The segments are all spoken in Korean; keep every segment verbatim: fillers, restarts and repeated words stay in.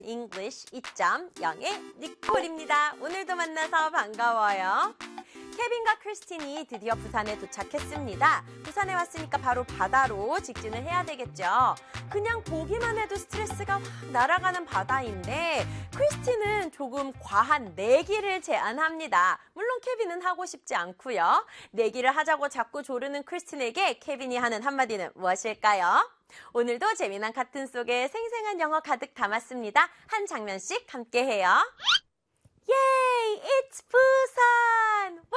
English 이 점 영의 니콜입니다. 오늘도 만나서 반가워요. 케빈과 크리스틴이 드디어 부산에 도착했습니다. 부산에 왔으니까 바로 바다로 직진을 해야 되겠죠. 그냥 보기만 해도 스트레스가 확 날아가는 바다인데 크리스틴은 조금 과한 내기를 제안합니다. 물론 케빈은 하고 싶지 않고요. 내기를 하자고 자꾸 조르는 크리스틴에게 케빈이 하는 한마디는 무엇일까요? 오늘도 재미난 카툰 속에 생생한 영어 가득 담았습니다. 한 장면씩 함께해요. 예이! It's 부산! 와!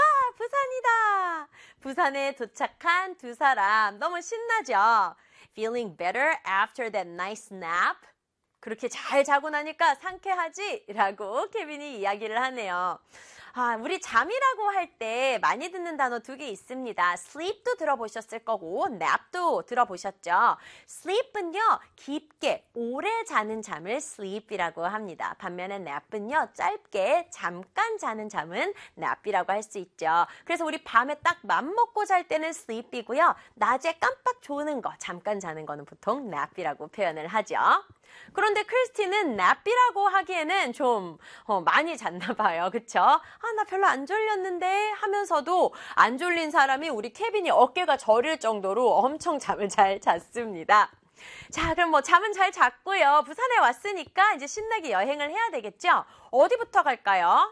부산이다! 부산에 도착한 두 사람 너무 신나죠? Feeling better after that nice nap? 그렇게 잘 자고 나니까 상쾌하지? 라고 케빈이 이야기를 하네요. 아, 우리 잠이라고 할 때 많이 듣는 단어 두 개 있습니다. sleep도 들어보셨을 거고 nap도 들어보셨죠. sleep은요, 깊게 오래 자는 잠을 sleep이라고 합니다. 반면에 nap은요, 짧게 잠깐 자는 잠은 nap이라고 할 수 있죠. 그래서 우리 밤에 딱 맘먹고 잘 때는 sleep이고요. 낮에 깜빡 조는 거, 잠깐 자는 거는 보통 nap이라고 표현을 하죠. 그런데 크리스틴은 nap이라고 하기에는 좀 어, 많이 잤나 봐요. 그쵸? 아, 나 별로 안 졸렸는데 하면서도 안 졸린 사람이 우리 케빈이 어깨가 저릴 정도로 엄청 잠을 잘 잤습니다. 자, 그럼 뭐 잠은 잘 잤고요. 부산에 왔으니까 이제 신나게 여행을 해야 되겠죠? 어디부터 갈까요?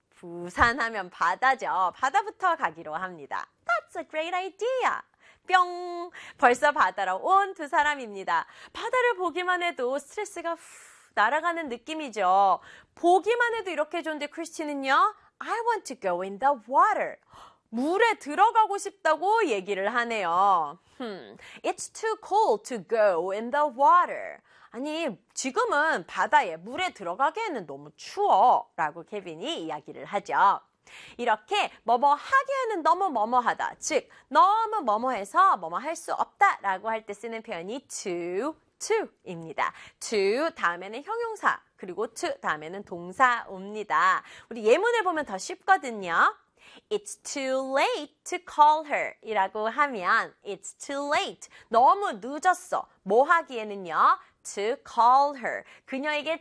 부산 하면 바다죠. 바다부터 가기로 합니다. That's a great idea. 뿅! 벌써 바다로 온 두 사람입니다. 바다를 보기만 해도 스트레스가 후 날아가는 느낌이죠. 보기만 해도 이렇게 좋은데 크리스틴은요, I want to go in the water. 물에 들어가고 싶다고 얘기를 하네요. Hmm, it's too cold to go in the water. 아니, 지금은 바다에 물에 들어가기에는 너무 추워. 라고 케빈이 이야기를 하죠. 이렇게 뭐뭐 하기에는 너무 뭐뭐하다. 즉, 너무 뭐뭐해서 뭐뭐 할 수 없다 라고 할 때 쓰는 표현이 too, to입니다. to 다음에는 형용사, 그리고 to 다음에는 동사 옵니다. 우리 예문을 보면 더 쉽거든요. It's too late to call her 이라고 하면 It's too late. 너무 늦었어. 뭐 하기에는요? To call her. 그녀에게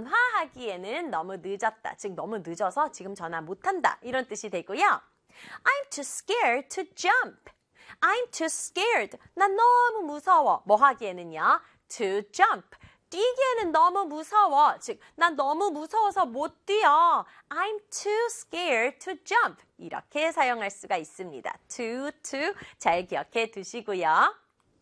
전화하기에는 너무 늦었다. 즉 너무 늦어서 지금 전화 못한다. 이런 뜻이 되고요. I'm too scared to jump. I'm too scared. 난 너무 무서워. 뭐 하기에는요? To jump. 뛰기에는 너무 무서워. 즉, 난 너무 무서워서 못 뛰어. I'm too scared to jump. 이렇게 사용할 수가 있습니다. to, to 잘 기억해 두시고요.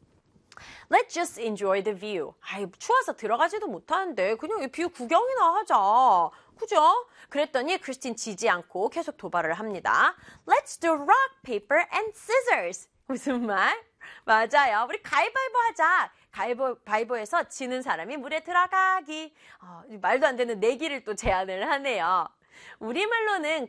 Let's just enjoy the view. 아이, 추워서 들어가지도 못하는데 그냥 이 뷰 구경이나 하자. 그죠? 그랬더니 크리스틴 지지 않고 계속 도발을 합니다. Let's do rock, paper, and scissors. 무슨 말? 맞아요. 우리 가위바위보 하자. 가위바위보에서 지는 사람이 물에 들어가기. 어, 말도 안 되는 내기를 또 제안을 하네요. 우리말로는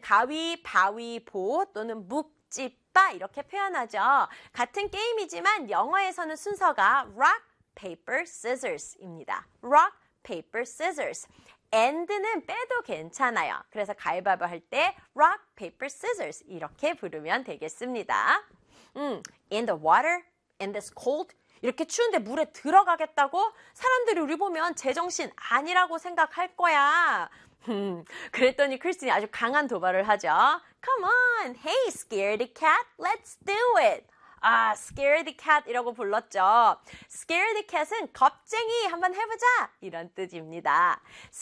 가위바위보 또는 묵찌빠 이렇게 표현하죠. 같은 게임이지만 영어에서는 순서가 rock, paper, scissors입니다. rock, paper, scissors. and는 빼도 괜찮아요. 그래서 가위바위보 할 때 rock, paper, scissors 이렇게 부르면 되겠습니다. 음, in the water, in this cold. 이렇게 추운데 물에 들어가겠다고? 사람들이 우리 보면 제정신 아니라고 생각할 거야. 음, 그랬더니 크리스틴이 아주 강한 도발을 하죠. Come on, hey scaredy cat, let's do it. 아, scaredy cat 이라고 불렀죠. scaredy cat은 겁쟁이 한번 해보자 이런 뜻입니다.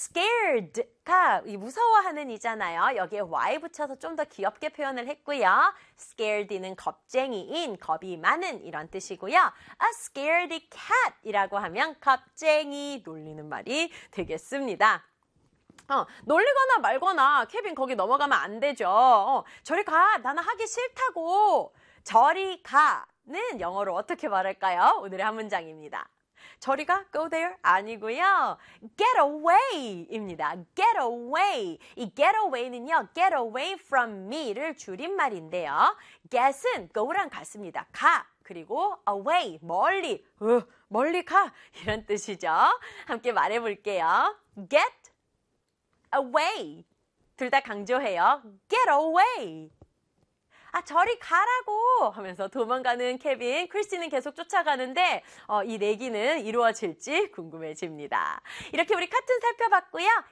scared가 무서워하는 이잖아요. 여기에 y 붙여서 좀 더 귀엽게 표현을 했고요. scared는 겁쟁이인, 겁이 많은 이런 뜻이고요. a scaredy cat 이라고 하면 겁쟁이 놀리는 말이 되겠습니다. 어, 놀리거나 말거나 케빈 거기 넘어가면 안 되죠. 어, 저리 가. 나는 하기 싫다고. 저리 가는 영어로 어떻게 말할까요? 오늘의 한 문장입니다. 저리 가, go there 아니고요. get away입니다. get away. 이 get away는요, get away from me를 줄임말인데요. get은 go랑 같습니다. 가. 그리고 away, 멀리. 어, 멀리 가. 이런 뜻이죠. 함께 말해볼게요. get away. 둘 다 강조해요. get away. 아, 저리 가라고 하면서 도망가는 케빈, 크리스티는 계속 쫓아가는데 어, 이 내기는 이루어질지 궁금해집니다. 이렇게 우리 카툰 살펴봤고요.